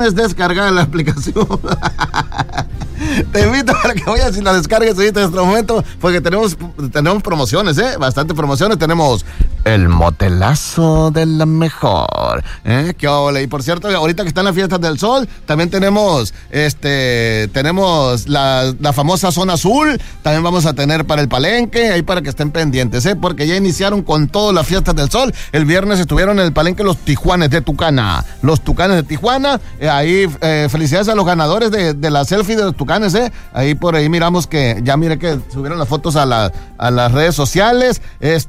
es descargar la aplicación. Te invito a que vayas y la descargues ahorita en este momento, porque tenemos promociones, bastante promociones. Tenemos el motelazo de la mejor, qué ole. Y por cierto, ahorita que están las fiestas del sol, también tenemos la famosa zona azul. También vamos a tener para el palenque, ahí para que estén pendientes, porque ya iniciaron con todas las fiestas del sol. El viernes estuvieron en el palenque los Tijuanes de Tucana, ahí felicidades a los ganadores de la selfie de los Tucanes, ahí por ahí miramos que ya mire que subieron las fotos a las redes sociales,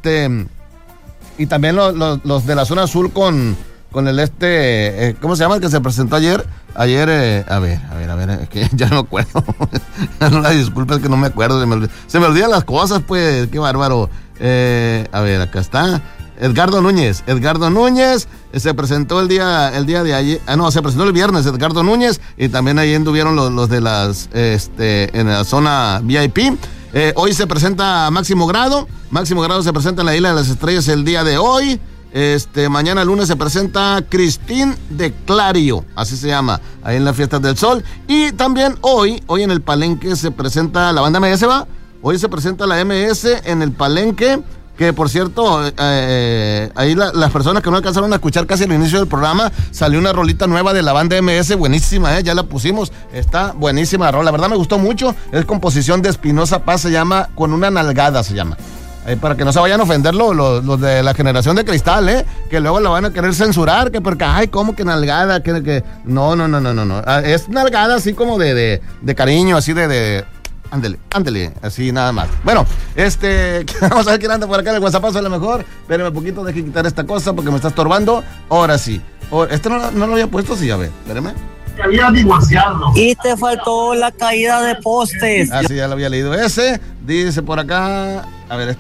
y también los de la zona azul con el ¿cómo se llama? El que se presentó ayer, a ver, es que ya no me acuerdo. No, disculpe, es que no me acuerdo, se me olvidan las cosas, pues, qué bárbaro. A ver, acá está. Edgardo Núñez se presentó el día de ayer, se presentó el viernes Edgardo Núñez, y también ahí anduvieron los de las en la zona VIP. Hoy se presenta Máximo Grado se presenta en la Isla de las Estrellas el día de hoy. Mañana lunes se presenta Cristín de Clario, así se llama, ahí en las fiestas del sol. Y también hoy en el palenque se presenta la banda MS, hoy se presenta la MS en el palenque. Que por cierto, ahí las personas que no alcanzaron a escuchar casi al inicio del programa, salió una rolita nueva de la banda MS, buenísima, ya la pusimos, está buenísima la rola, la verdad me gustó mucho, es composición de Espinosa Paz, se llama Con una nalgada, se llama. Para que no se vayan a ofender los de la generación de cristal, que luego la van a querer censurar, que porque, ay, ¿cómo que nalgada? Que no, es nalgada así como de cariño, así de ándele, así nada más. Bueno, vamos a ver quién anda por acá en el WhatsApp, a lo mejor. Espérame un poquito, deje quitar esta cosa porque me está estorbando. Ahora sí. No lo había puesto, sí, a ver, espérame. Te había divorciado. Y te faltó la caída de postes. Ah, sí, ya lo había leído ese. Dice por acá, a ver,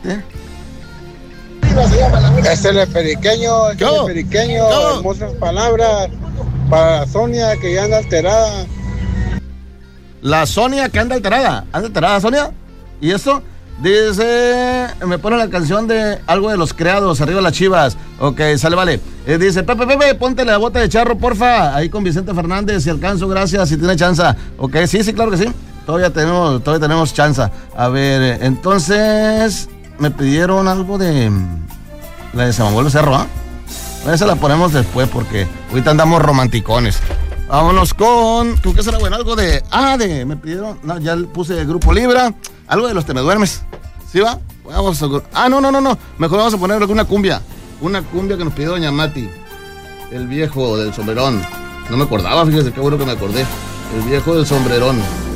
Es el periqueño, hermosas palabras para la Sonia que ya anda alterada. La Sonia que anda alterada Sonia. ¿Y eso? Dice, me pone la canción de algo de Los Creados, arriba las Chivas. Ok, sale, vale. Dice, Pepe, ponte la bota de charro, porfa. Ahí con Vicente Fernández, si alcanzo, gracias, si tiene chance. Ok, sí, claro que sí. Todavía tenemos chance. A ver, entonces, me pidieron algo de la de Samuel Cerro, Esa la ponemos después porque ahorita andamos romanticones. Vámonos con... ¿Qué será bueno? Algo de... me pidieron... No, ya puse Grupo Libra. Algo de Los Te Me Duermes. ¿Sí va? Vamos a... No. Mejor vamos a poner alguna cumbia. Una cumbia que nos pidió doña Mati. El viejo del sombrerón. No me acordaba, fíjese, qué bueno que me acordé. El viejo del sombrerón.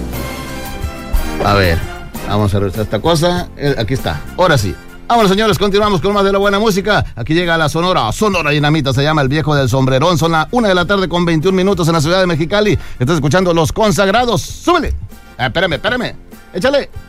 A ver. Vamos a revisar esta cosa. Aquí está. Ahora sí. Vámonos, señores, continuamos con más de la buena música. Aquí llega la Sonora Dinamita, se llama El Viejo del Sombrerón. Son las 1 de la tarde con 21 en la ciudad de Mexicali. Estás escuchando Los Consagrados. ¡Súbele! Espérame. Échale.